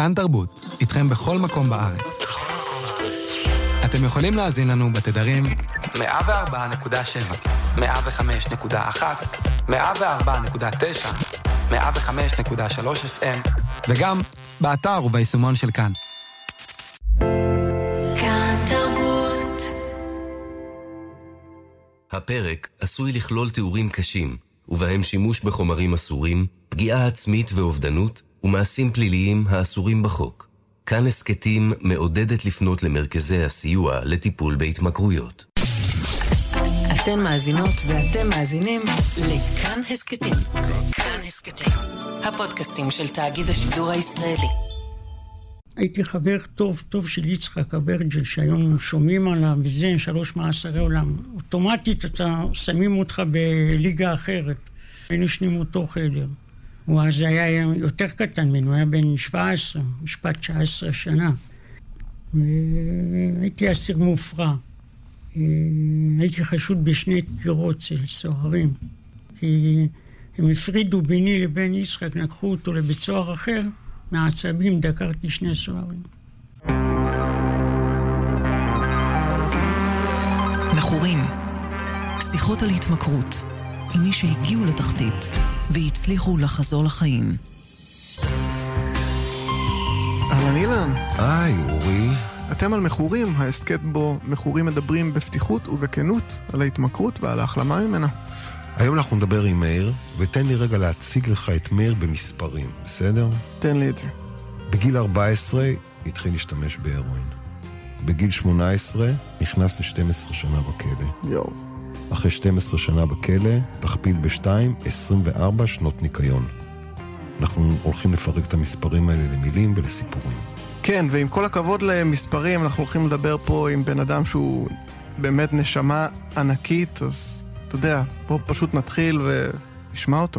כאן תרבות, איתכם בכל מקום בארץ. אתם יכולים להאזין לנו בתדרים 104.7, 105.1, 104.9, 105.3 FM, וגם באתר וביישומון של כאן. כאן תרבות. הפרק עשוי לכלול תיאורים קשים, ובהם שימוש בחומרים אסורים, פגיעה עצמית ואובדנות, ומעשים פליליים האסורים בחוק. כאן הסקטים מעודדת לפנות למרכזי הסיוע לטיפול בהתמכרויות. אתן מאזינות ואתם מאזינים לכאן הסקטים. כאן הסקטים, הפודקאסטים של תאגיד השידור הישראלי. הייתי חבר טוב של יצחק אברג'ל, שהיום שומעים עליו, וזה 3 מאסרי עולם. אוטומטית אתה שמים אותך בליגה אחרת. היינו שנים אותו חדר. הוא אז היה יותר קטן ממנו, הוא היה בן 17, משפט 19 שנה. והייתי אסיר מופרע. הייתי חשוד בשני דקירות אצל סוהרים. כי הם הפרידו ביני לבין יצחק, לקחו אותו לבית סוהר אחר, מהעצבים דקרתי 2 סוהרים. מכורים, פסיכות על התמכרות, עם מי שהגיעו לתחתית והצליחו לחזור לחיים. אהלן אילן. היי, אורי. אתם על מכורים, ההסקט בו מכורים מדברים בפתיחות ובכנות על ההתמכרות ועל ההחלמה ממנה. היום אנחנו נדבר עם מאיר, ותן לי רגע להציג לך את מאיר במספרים, בסדר? תן לי את זה. בגיל 14 התחיל להשתמש בהרואין. בגיל 18 נכנס ל-12 שנה בכלא. יואו. אחרי 12 שנה בכלא, תכפיל ב2, 24 שנות ניקיון. אנחנו הולכים לפרק את המספרים האלה למילים ולסיפורים. כן, ועם כל הכבוד למספרים, אנחנו הולכים לדבר פה עם בן אדם שהוא באמת נשמה ענקית, אז אתה יודע, בוא פשוט נתחיל ונשמע אותו.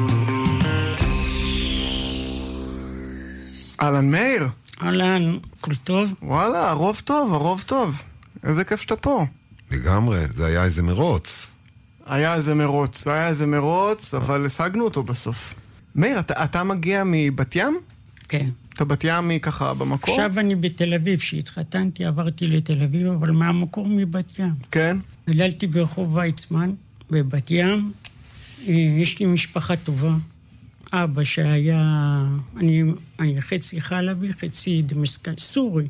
אהלן מאיר. אהלן, כל טוב? וואלה, הרוב טוב. איזה כיף שאתה פה. לגמרי, זה היה איזה מרוץ. היה איזה מרוץ, אבל השגנו אותו בסוף. מאיר, אתה מגיע מבת ים? כן. אתה בת ים ככה במקור? עכשיו אני בתל אביב, שהתחתנתי, עברתי לתל אביב, אבל מהמקור מבת ים. כן. גדלתי ברחוב ויצמן, בבת ים. יש לי משפחה טובה. אבא שהיה, אני חצי חלבי, חצי דמשקאי, סורי.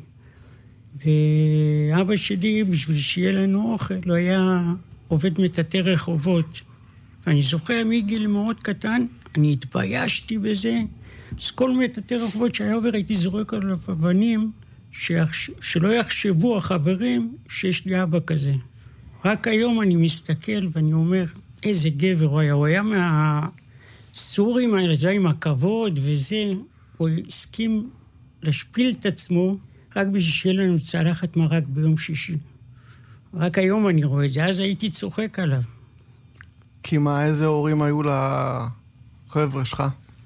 ואבא שלי, בשביל שיהיה לנו אוכל, הוא היה עובד מטאטא רחובות. ואני זוכר מגיל מאוד קטן, אני התביישתי בזה. אז כל מטאטא רחובות שהיה עובר, הייתי זורק עליו אבנים, שלא יחשבו החברים שיש לי אבא כזה. רק היום אני מסתכל ואני אומר, איזה גבר הוא היה מהסורים האלה, זה עם הכבוד וזה, הוא הסכים להשפיל את עצמו, רק בשביל שיהיה לנו צלחת מרק ביום שישי. רק היום אני רואה את זה, אז הייתי צוחק עליו. כי מה, איזה הורים היו לחבר'ה שלך?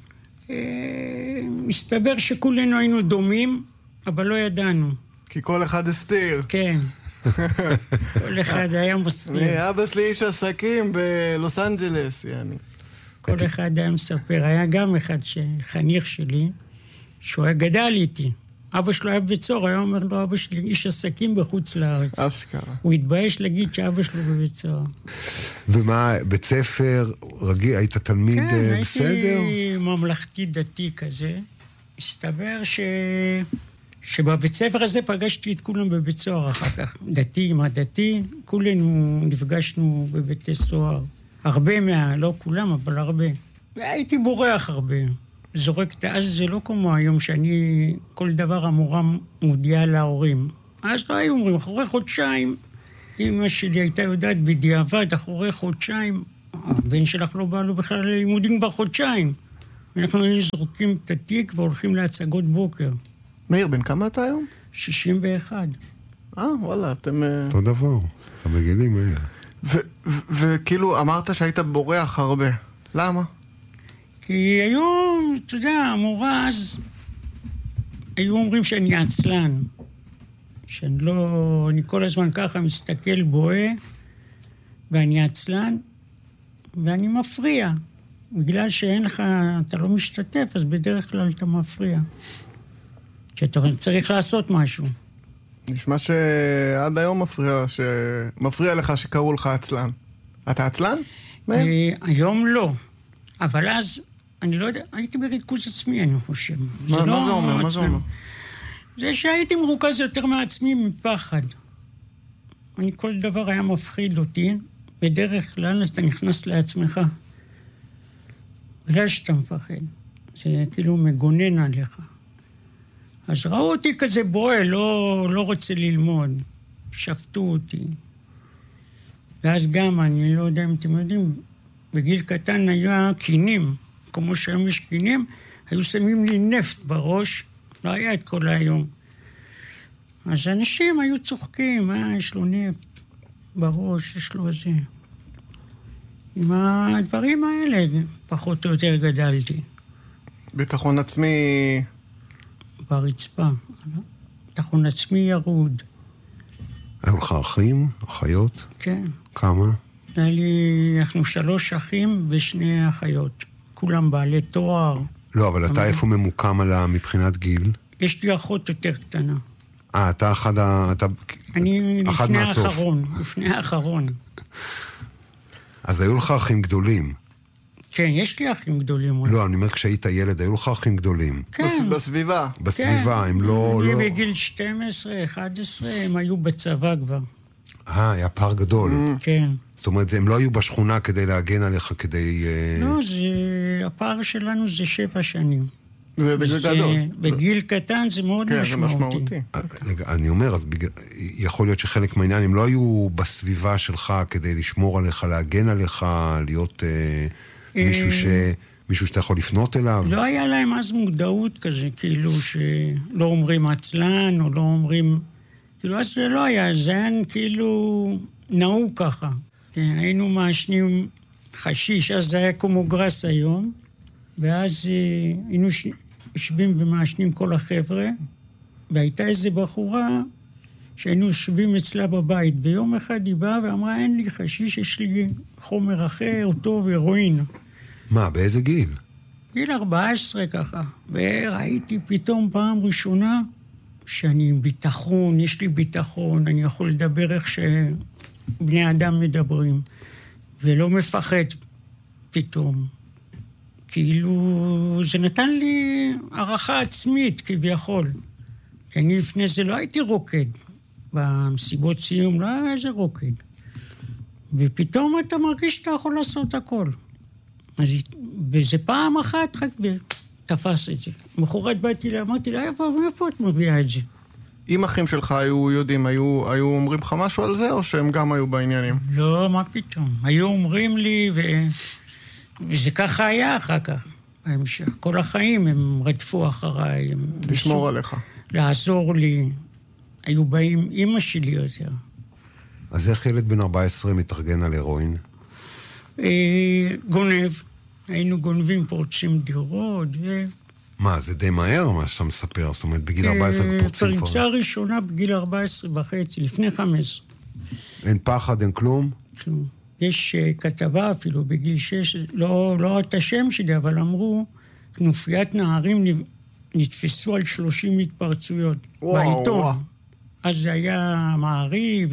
מסתבר שכולנו היינו דומים, אבל לא ידענו. כי כל אחד הסתיר. כן. כל אחד היה מסתיר. אבא שלי איש עסקים בלוס אנג'לס, יעני. כל אחד היה מספר. היה גם אחד שחניך שלי, שהוא היה גדל איתי. אבא שלו היה בבית סוהר, היה אומר לו, אבא שלי איש עסקים בחוץ לארץ. אשכרה. הוא התבייש להגיד שאבא שלו בבית סוהר. ומה, בית ספר רגיל, היית תלמיד בסדר? כן, הייתי ממלכתי דתי כזה. הסתבר שבבית ספר הזה פגשתי את כולם בבית סוהר אחר כך. דתי, מה דתי, כולנו נפגשנו בביתי סוהר. הרבה לא כולם, אבל הרבה. והייתי בורח הרבה. זורקת, אז זה לא כמו היום שאני, כל דבר המורה מודיעה להורים. אז לא היו אומרים, אחרי חודשיים, אמא שלי הייתה יודעת בדיעבד, אחרי חודשיים, הבן שלך לא בא לו בכלל ללימודים כבר חודשיים. ואנחנו היינו זרוקים את התיק והולכים להצגות בוקר. מאיר, בן כמה אתה היום? 61. וואלה, אתם... אותו דבר, אתה בגילים, מאיר. וכאילו אמרת שהיית בורח הרבה. למה? כי היום, אתה יודע, המורה אז, היו אומרים שאני עצלן. שאני לא, אני כל הזמן ככה מסתכל בואה, ואני עצלן, ואני מפריע. בגלל שאין לך, אתה לא משתתף, אז בדרך כלל אתה מפריע. שאתה צריך לעשות משהו. נשמע שעד היום מפריע לך שקראו לך עצלן. אתה עצלן? היום לא. אבל אז, אני לא יודע, הייתי בריכוז עצמי, אני חושב. מה זה אומר? מה זה אומר? זה שהייתי מרוכז יותר מעצמי מפחד. כל דבר היה מפחיד אותי, בדרך כלל אתה נכנס לעצמך. בגלל שאתה מפחד. זה כאילו מגונן עליך. אז ראו אותי כזה בועל, לא רוצה ללמוד. שפטו אותי. ואז גם, אני לא יודע אם אתם יודעים, בגיל קטן היה קינים, כמו שהיום יש קינים, היו שמים לי נפט בראש, לא היה את כל היום. אז אנשים היו צוחקים, יש לו נפט בראש, יש לו זה. עם הדברים האלה, פחות או יותר גדלתי. ביטחון עצמי... ברצפה. ביטחון עצמי ירוד. היו לך אחים, אחיות? כן. כמה? אנחנו 3 אחים ו2 אחיות. כולם בעלי תואר. לא, אבל אתה איפה ממוקם מבחינת גיל? יש לי אחות יותר קטנה. אתה אחד אני לפני האחרון. לפני האחרון. אז היו לך אחים גדולים. כן, יש לי אחים גדולים. לא, אני אומר, כשהיית ילד, היו לך אחים גדולים. כן. בסביבה. בסביבה, הם לא... אני בגיל 12, 11, הם היו בצבא כבר. היה פער גדול. כן. זאת אומרת, הם לא היו בשכונה כדי להגן עליך, כדי... לא, הפער שלנו זה 7 שנים. זה גדול. בגיל קטן זה מאוד משמעותי. אני אומר, אז יכול להיות שחלק מהעניין, הם לא היו בסביבה שלך כדי לשמור עליך, להגן עליך, להיות מישהו שאתה יכול לפנות אליו? לא היה להם אז מודעות כזה, כאילו שלא אומרים עצלן, או לא אומרים... כאילו, אז זה לא היה, זה היה כאילו נהוג ככה. היינו מעשנים חשיש, אז זה היה כמו גרס היום, ואז היינו יושבים ומעשנים כל החבר'ה, והייתה איזו בחורה שהיינו יושבים אצלה בבית, ויום אחד היא באה ואמרה, אין לי חשיש, יש לי חומר אחר, טוב, הרואין. מה, באיזה גיל? גיל 14 ככה, וראיתי פתאום פעם ראשונה שאני עם ביטחון, יש לי ביטחון, אני יכול לדבר איך שבני אדם מדברים, ולא מפחד פתאום. כאילו, זה נתן לי הערכה עצמית כביכול. כי אני לפני זה לא הייתי רוקד. במסיבות סיום לא היה איזה רוקד. ופתאום אתה מרגיש שאתה יכול לעשות הכל. וזה פעם אחת רק תפס את זה. מחרת באתי לה, אמרתי לה, איפה את מביאה את זה? אם אחים שלך היו יודעים, היו אומרים לך משהו על זה, או שהם גם היו בעניינים? לא, מה פתאום. היו אומרים לי, וזה ככה היה אחר כך. בהמשך. כל החיים הם רדפו אחריי. לשמור עליך. לעזור לי. היו באים אמא שלי יותר. אז איך ילד בן 14 מתארגן על הרואין? גונב. היינו גונבים, פורצים דירות, מה, זה די מהר מה שאתה מספר? זאת אומרת, בגיל 14 פורצים כבר... פריצה ראשונה בגיל 14 וחצי, לפני 15. אין פחד, אין כלום? כלום. יש כתבה אפילו בגיל 6, לא את השם שלי, אבל אמרו, כנופיית נערים נתפסו על 30 התפרצויות. בעיתון. אז זה היה מעריב.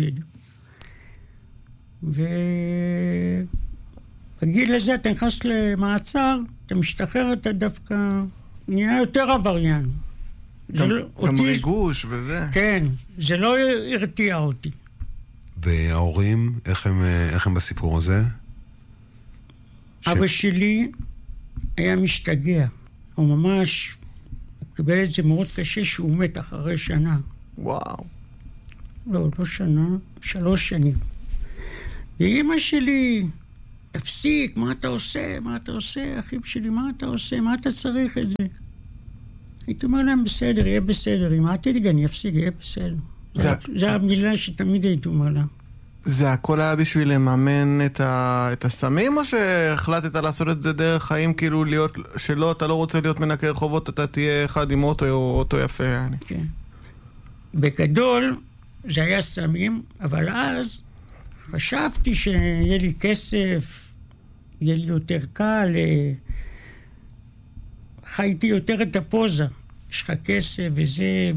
בגיל הזה אתה נכנס למעצר, אתה משתחרר, אתה דווקא נהיה יותר עבריין. גם ריגוש וזה. כן, זה לא הרתיע אותי. וההורים, איך הם בסיפור הזה? אבא שלי היה משתגע. הוא ממש קיבל את זה מאוד קשה שהוא מת אחרי שנה. וואו. לא שנה, 3 שנים. ואמא שלי... תפסיק, מה אתה עושה? מה אתה עושה? אחים שלי, מה אתה עושה? מה אתה צריך את זה? הייתי אומר להם, בסדר, יהיה בסדר. אם את תדאג, אני אפסיק, יהיה בסדר. זה המילה שתמיד הייתי אומר לה. זה הכל היה בשביל לממן את הסמים, או שהחלטת לעשות את זה דרך חיים, כאילו להיות, שלא, אתה לא רוצה להיות מנקה רחובות, אתה תהיה אחד עם אוטו יפה, אני. כן. בגדול, זה היה סמים, אבל אז... חשבתי שיהיה לי כסף, יהיה לי יותר קל, חייתי יותר את הפוזה יש לך כסף וזה,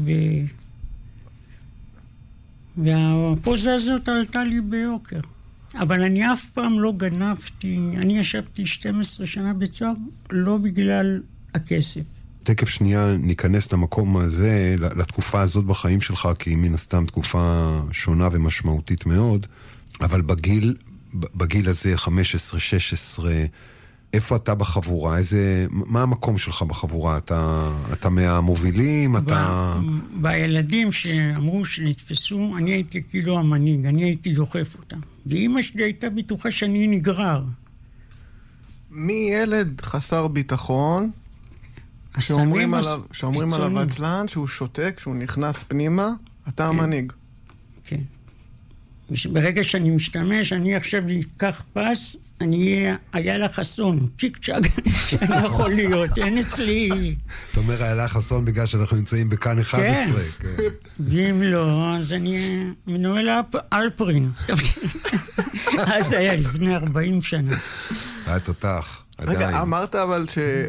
והפוזה הזאת עלתה לי ביוקר. אבל אני אף פעם לא גנבתי, אני ישבתי 12 שנה בצוהר, לא בגלל הכסף. תקף שנייה ניכנס למקום הזה, לתקופה הזאת בחיים שלך, כי היא מן הסתם תקופה שונה ומשמעותית מאוד, אבל בגיל הזה, 15, 16, איפה אתה בחבורה? מה המקום שלך בחבורה? אתה מהמובילים? בילדים שאמרו שנתפסו, אני הייתי כאילו המנהיג, אני הייתי דוחף אותם. ואמא שלי הייתה בטוחה שאני נגרר. מי ילד חסר ביטחון, שאומרים עליו עצלן, שהוא שותק, שהוא נכנס פנימה, אתה המנהיג. כן. ברגע שאני משתמש, אני עכשיו אקח פס, אני אהיה לה חסון, צ'יק צ'אק, שאני יכול להיות, אין אצלי. אתה אומר, איילה חסון בגלל שאנחנו נמצאים בכאן 11. כן. ואם לא, אז אני מנהל אלפרין. אז היה לפני 40 שנה. היה תותח, עדיין. רגע, אמרת אבל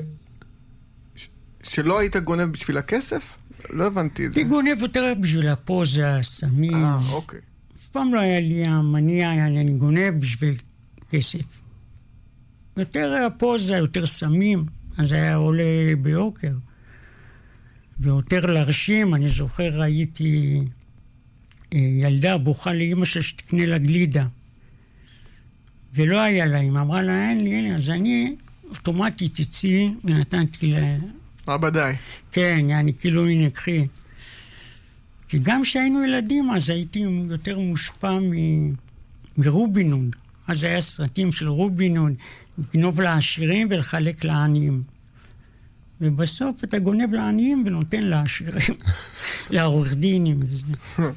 שלא היית גונב בשביל הכסף? לא הבנתי את זה. הייתי גונב יותר בשביל הפוזה, הסמים. אוקיי. אף פעם לא היה לי המניע, אני גונב בשביל כסף. יותר הפוזה, יותר סמים, אז היה עולה ביוקר. ויותר להרשים, אני זוכר, ראיתי ילדה בוכה לאמא שלה שתקנה לה גלידה. ולא היה לה, היא אמרה לה, אין לי, אז אני אוטומטית הציע ונתנתי לה... בוודאי. כן, אני כאילו, הנה, קחי. כי גם כשהיינו ילדים, אז הייתי יותר מושפע מרובין הוד. אז היה סרטים של רובין הוד, לגנוב לעשירים ולחלק לעניים. ובסוף אתה גונב לעניים ונותן לעשירים, לעורך דינים וזה.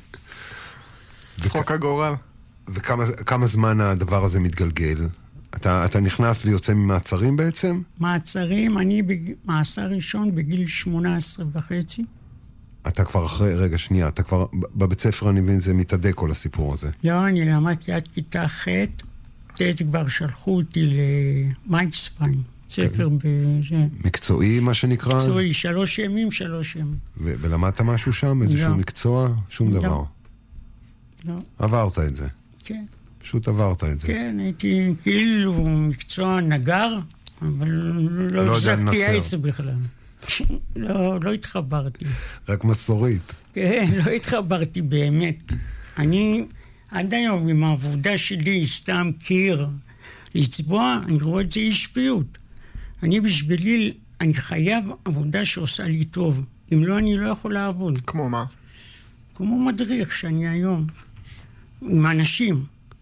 צחוק הגורל. וכמה זמן הדבר הזה מתגלגל? אתה נכנס ויוצא ממעצרים בעצם? מעצרים, אני במאסר ראשון בגיל 18.5. אתה כבר אחרי, רגע שנייה, אתה כבר בבית ספר אני מבין זה מתעדק כל הסיפור הזה. לא, אני למדתי עד כיתה ח', כבר שלחו אותי למייקספיין, ספר בזה. מקצועי מה שנקרא? מקצועי, 3 ימים. ולמדת משהו שם? איזשהו מקצוע? שום דבר. לא. עברת את זה? כן. פשוט עברת את זה. כן, הייתי כאילו מקצוע נגר, אבל לא החזקתי עץ בכלל. לא התחברתי. רק מסורית. כן, לא התחברתי באמת. אני עד היום עם העבודה שלי, סתם קיר, לצבוע, אני רואה את זה אי שפיות. בשבילי, אני חייב עבודה שעושה לי טוב. אם לא, אני לא יכול לעבוד. כמו מה? כמו מדריך שאני היום. עם אנשים.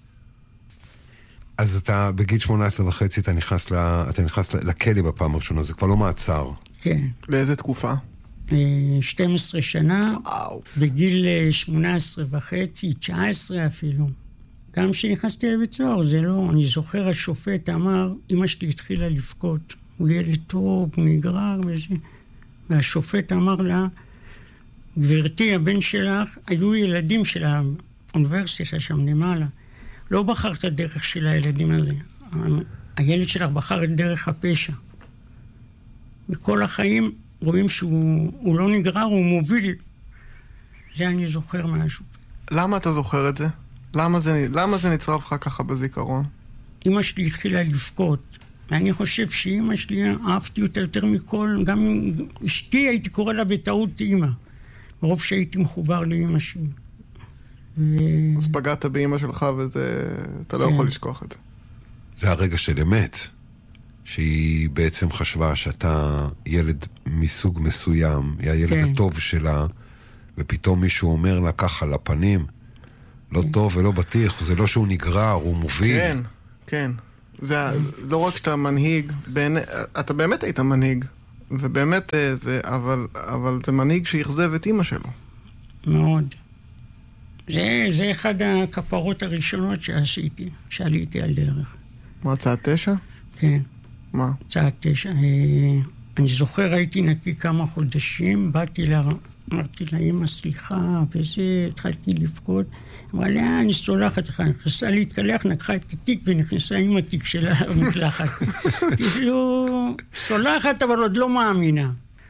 אז אתה בגיל 18.5 אתה נכנס לכלא בפעם הראשונה, זה כבר לא מעצר. כן. באיזה תקופה? 12 שנה. וואו. בגיל 18.5, 19 אפילו. גם כשנכנסתי לבית סוהר, זה לא... אני זוכר, השופט אמר, אמא שלי התחילה לבכות. הוא ילד טוב, הוא נגרר וזה. והשופט אמר לה, גברתי, הבן שלך, היו ילדים של האוניברסיטה שם למעלה. לא בחרת דרך של הילדים האלה. הילד שלך בחר את דרך הפשע. וכל החיים רואים שהוא לא נגרר, הוא מוביל. זה אני זוכר מהשופט. למה אתה זוכר את זה? למה זה נצרב לך ככה בזיכרון? אמא שלי התחילה לבכות. ואני חושב שאמא שלי, אהבתי אותה יותר מכל, גם אשתי הייתי קורא לה בטעות אמא. ברוב שהייתי מחובר לאמא שלי. אז פגעת באמא שלך וזה... אתה לא יכול לשכוח את זה. זה הרגע של אמת, שהיא בעצם חשבה שאתה ילד מסוג מסוים, היא הילד הטוב שלה, ופתאום מישהו אומר לה ככה לפנים, לא טוב ולא בטיח, זה לא שהוא נגרר, הוא מוביל. כן, כן. זה לא רק שאתה מנהיג, אתה באמת היית מנהיג, ובאמת זה, אבל זה מנהיג שיחזב את אמא שלו. מאוד. זה אחד הכפרות הראשונות שעשיתי, שעליתי על דרך. מה, צעד 9? כן. מה? צעד 9. אני זוכר, הייתי נקי כמה חודשים, באתי לה, אמרתי לה, אמא, סליחה, וזה, התחלתי לבכות. אמרה לה, אני סולחת לך, נכנסה להתקלח, נקחה את התיק ונכנסה עם התיק שלה במקלחת. כאילו, סולחת, אבל עוד לא מאמינה.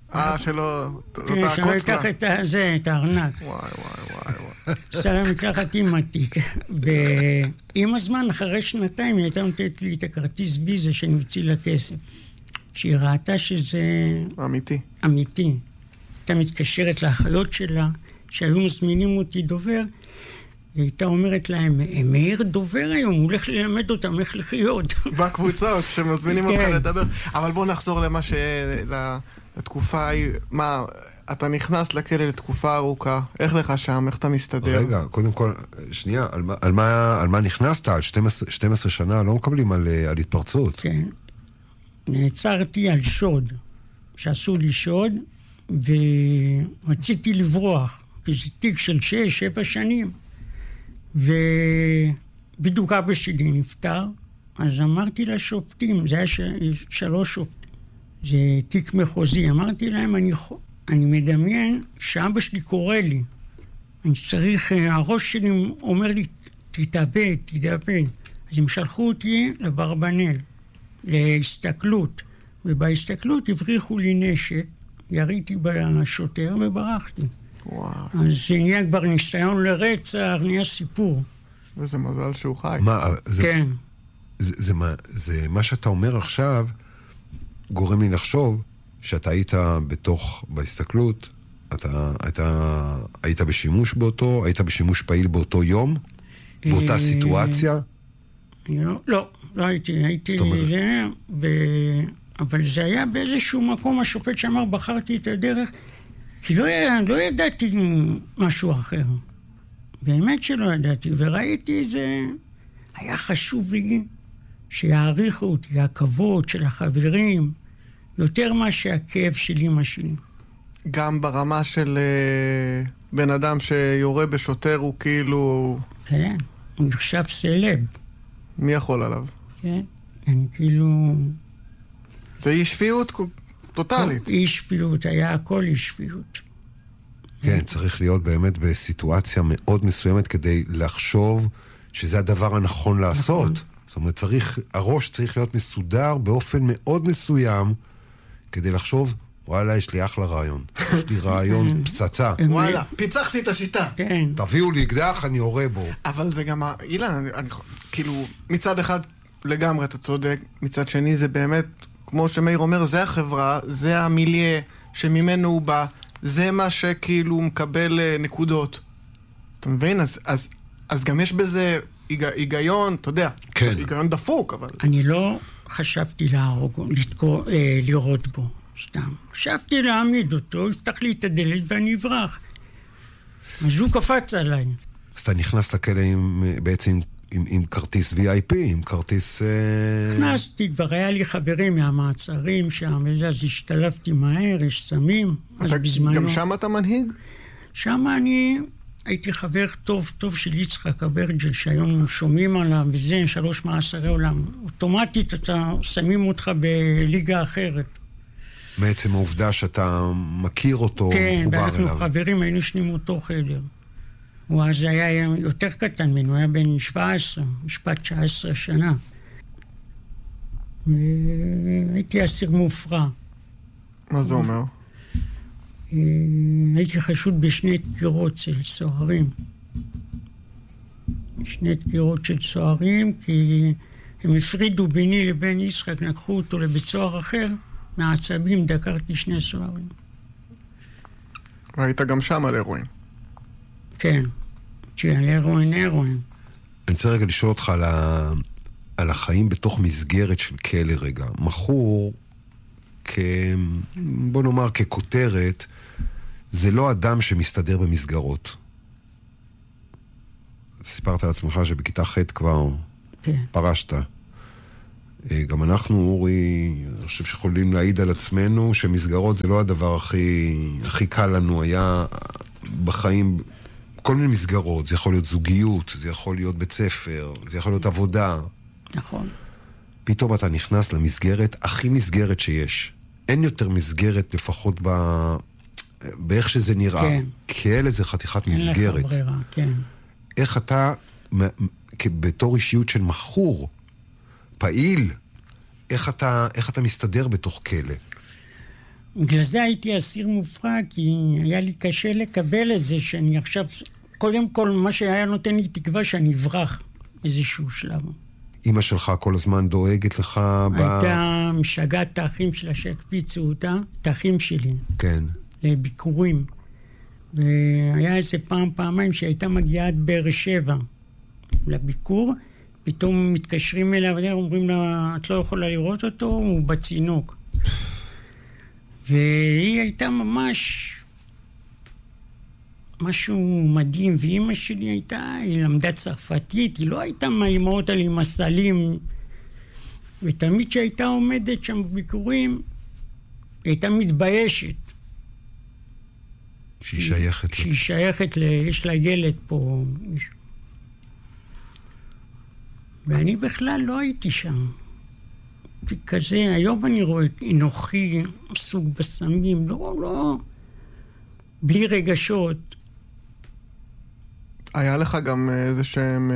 שלא... כן, שלא ייקח את הארנק. וואי. סלם מקלחת עם התיק. ועם הזמן, אחרי 2 היא הייתה נותנת לי את הכרטיס ויזה שאני הוציא לה כסף. שהיא ראתה שזה... אמיתי. הייתה מתקשרת לאחיות שלה, שהיו מזמינים אותי דובר, היא הייתה אומרת להם, מאיר דובר היום, הוא הולך ללמד אותם איך לחיות. בקבוצות שמזמינים אותך לדבר. אבל בוא נחזור למה לתקופה ההיא, מה, אתה נכנס לכלא לתקופה ארוכה, איך לך שם, איך אתה מסתדר? רגע, קודם כל, שנייה, על מה נכנסת? על 12 שנה לא מקבלים על התפרצות. כן. נעצרתי על שוד, שעשו לי שוד, ורציתי לברוח, כי זה תיק של 6-7 שנים. ובדיוק אבא שלי נפטר, אז אמרתי לשופטים, זה היה 3 שופטים, זה תיק מחוזי, אמרתי להם, אני מדמיין שאבא שלי קורא לי, אני צריך, הראש שלי אומר לי, תתאבד. אז הם שלחו אותי לברבנל, להסתכלות, ובהסתכלות הבריחו לי נשק, יריתי בשוטר וברחתי. וואו. אז זה נהיה כבר ניסיון לרצח, נהיה סיפור. וזה מזל שהוא חי. כן. זה מה שאתה אומר עכשיו, גורם לי לחשוב שאתה היית בהסתכלות, היית בשימוש היית בשימוש פעיל באותו יום? באותה סיטואציה? לא הייתי אבל זה היה באיזשהו מקום, השופט שאמר, בחרתי את הדרך, כי לא ידעתי משהו אחר. באמת שלא ידעתי, וראיתי את זה, היה חשוב לי שיעריכו אותי, הכבוד של החברים, יותר מה שהכאב של אמא שלי. גם ברמה של בן אדם שיורה בשוטר הוא כאילו... כן, הוא נחשב סלב. מי יכול עליו? כן, אני כאילו... זה אי שפיות טוטלית. אי שפיות, היה הכל אי שפיות. כן, צריך להיות באמת בסיטואציה מאוד מסוימת כדי לחשוב שזה הדבר הנכון לעשות. זאת אומרת, הראש צריך להיות מסודר באופן מאוד מסוים כדי לחשוב, וואלה, יש לי אחלה רעיון. יש לי רעיון פצצה. וואלה, פיצחתי את השיטה. תביאו לי אקדח, אני יורה בו. אבל זה גם, אילן, כאילו, מצד אחד לגמרי אתה צודק, מצד שני זה באמת, כמו שמאיר אומר, זה החברה, זה המיליה שממנו הוא בא, זה מה שכאילו מקבל נקודות. אתה מבין? אז גם יש בזה היגיון, אתה יודע, כן. היגיון דפוק, אבל... אני לא חשבתי לראות בו, סתם. חשבתי להעמיד אותו, יפתח לי את הדלת ואני אברח. אז הוא קפץ עליי. אז אתה נכנס לכלא בעצם עם כרטיס VIP, עם כרטיס... נכנסתי, כבר היה לי חברים מהמעצרים שם, וזה, אז השתלבתי מהר, יש סמים, אז בזמנו... גם שם אתה מנהיג? שם אני הייתי חבר טוב של יצחק אברג'ל, שהיום שומעים עליו, וזה 3 מאסרי עולם. אוטומטית אתה שמים אותך בליגה אחרת. בעצם העובדה שאתה מכיר אותו, כן, מחובר אליו. כן, ואנחנו חברים, היינו שנים אותו חדר. הוא אז היה יותר קטן ממנו, הוא היה בן 17, משפט 19 שנה. הייתי אסיר מופרע. מה זה אומר? הייתי חשוד בשני דקירות של סוהרים. 2 דקירות של סוהרים, כי הם הפרידו ביני לבין יצחק, לקחו אותו לבית סוהר אחר, מהעצבים דקרתי 2 סוהרים. והיית גם שם על הרואין. כן, על הרואין. אני רוצה רגע לשאול אותך על החיים בתוך מסגרת של כלא רגע. מכור, בוא נאמר ככותרת, זה לא אדם שמסתדר במסגרות. סיפרת על עצמך שבכיתה ח' כבר פרשת. גם אנחנו, אורי, אני חושב שיכולים להעיד על עצמנו שמסגרות זה לא הדבר הכי קל לנו. היה בחיים כל מיני מסגרות. זה יכול להיות זוגיות, זה יכול להיות בית ספר, זה יכול להיות עבודה. נכון. פתאום אתה נכנס למסגרת, הכי מסגרת שיש. אין יותר מסגרת, לפחות באיך שזה נראה. כן. כאלה זה חתיכת מסגרת. אין לך ברירה, כן. איך אתה, בתור אישיות של מכור, פעיל, איך אתה מסתדר בתוך כלא? בגלל זה הייתי אסיר מופרע, כי היה לי קשה לקבל את זה שאני עכשיו... קודם כל, מה שהיה נותן לי תקווה שאני אברח איזשהו שלב. אמא שלך כל הזמן דואגת לך הייתה משגעת את האחים שלה שהקפיצו אותה, את האחים שלי. כן. לביקורים. והיה איזה פעמיים שהייתה מגיעה עד באר שבע לביקור, פתאום מתקשרים אליה ואומרים לה, את לא יכולה לראות אותו, הוא בצינוק. והיא הייתה ממש משהו מדהים, ואימא שלי היא למדה צרפתית, היא לא הייתה מהאימהות על עם הסלים, ותמיד שהייתה עומדת שם בביקורים, היא הייתה מתביישת. שהיא שייכת יש לה ילד פה. ואני בכלל לא הייתי שם. כזה, היום אני רואה אנוכי, סוג בסמים, לא, בלי רגשות. היה לך גם איזה שהם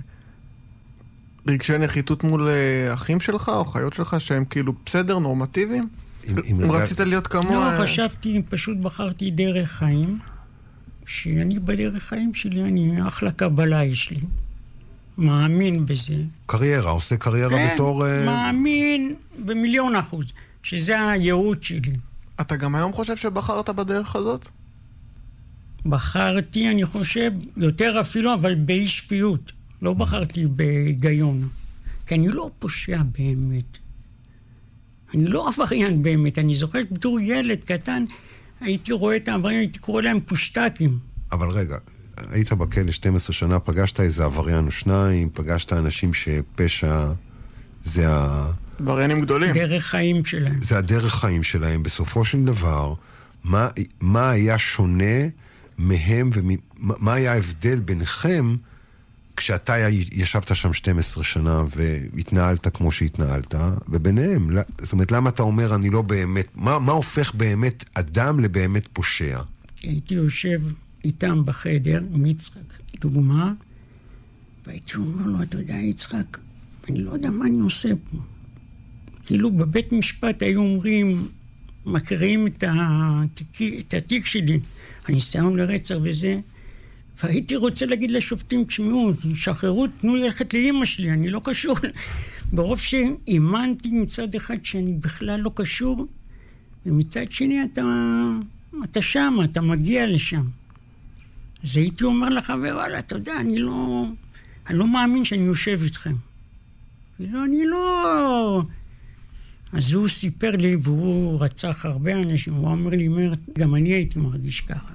רגשי נחיתות מול אחים שלך או חיות שלך שהם כאילו בסדר, נורמטיביים? אם רצית להיות כמו... לא, חשבתי, פשוט בחרתי דרך חיים, שאני בדרך חיים שלי, אני אחלה קבלה יש לי. מאמין בזה. קריירה, עושה קריירה כן, בתור... כן, מאמין ב1,000,000%, שזה הייעוד שלי. אתה גם היום חושב שבחרת בדרך הזאת? בחרתי, אני חושב, יותר אפילו, אבל באי שפיות. לא בחרתי בהיגיון. כי אני לא פושע באמת. אני לא עבריין באמת. אני זוכר בתור ילד קטן, הייתי רואה את העבריינים, הייתי קורא להם פושטקים. אבל רגע, היית בכלא 12 שנה, פגשת איזה עבריין או שניים, פגשת אנשים שפשע זה עבריינים גדולים. דרך חיים שלהם. זה הדרך חיים שלהם. בסופו של דבר, מה היה שונה מהם ומה היה ההבדל ביניכם כשאתה ישבת שם 12 שנה והתנהלת כמו שהתנהלת, וביניהם, זאת אומרת, למה אתה אומר אני לא באמת, מה הופך באמת אדם לבאמת פושע? הייתי יושב איתם בחדר, עם יצחק, דוגמה, והייתי אומר לו, אתה יודע, יצחק, אני לא יודע מה אני עושה פה. כאילו בבית משפט היו אומרים, מקריאים את התיק שלי, הניסיון לרצח וזה, והייתי רוצה להגיד לשופטים, תשמעו, שחררו, תנו לי ללכת לאמא שלי, אני לא קשור. ברוב שאימנתי מצד אחד שאני בכלל לא קשור, ומצד שני אתה שם, אתה מגיע לשם. אז הייתי אומר לחבר, וואלה, אתה יודע, אני לא מאמין שאני יושב איתכם. אני לא... אז הוא סיפר לי, והוא רצח הרבה אנשים, הוא אמר לי, גם אני הייתי מרגיש ככה.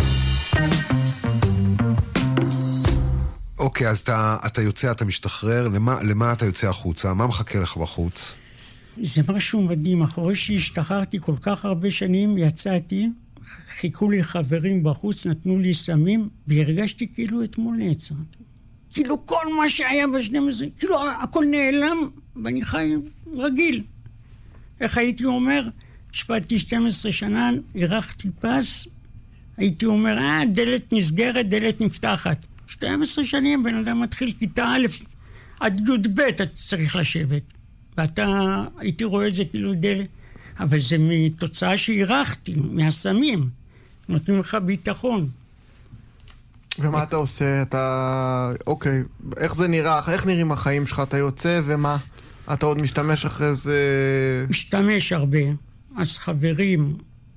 אוקיי, אז אתה יוצא, אתה משתחרר, למה אתה יוצא החוצה? מה מחכה לך בחוץ? זה משהו מדהים, אחרי שהשתחררתי כל כך הרבה שנים, יצאתי, חיכו לי חברים בחוץ, נתנו לי סמים, והרגשתי כאילו אתמול נעצרתי. כאילו כל מה שהיה ב12, כאילו הכל נעלם, ואני חי רגיל. איך הייתי אומר? השפעתי 12 שנה, ערכתי פס, הייתי אומר, דלת נסגרת, דלת נפתחת. 12 שנים, בן אדם מתחיל כיתה א' עד י"ב, אתה צריך לשבת. הייתי רואה את זה כאילו דלת, אבל זה מתוצאה שהערכתי, מהסמים. נותנים לך ביטחון. ומה אתה עושה? אוקיי, איך זה נראה? איך נראים החיים שלך? אתה יוצא ומה? אתה עוד משתמש אחרי זה... משתמש הרבה. אז חברים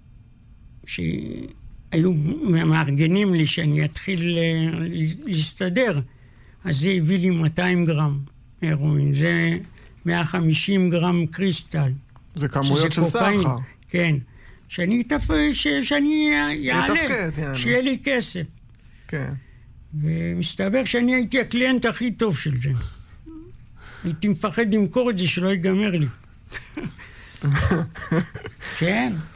שהיו מארגנים לי שאני אתחיל להסתדר, אז זה הביא לי 200 גרם הרואין. זה 150 גרם קריסטל. זה כמויות של סחר. כן. שאני יעלה, שיהיה לי כסף. כן. ומסתבר שאני הייתי הקליינט הכי טוב של זה. הייתי מפחד למכור את זה שלא ייגמר לי. כן.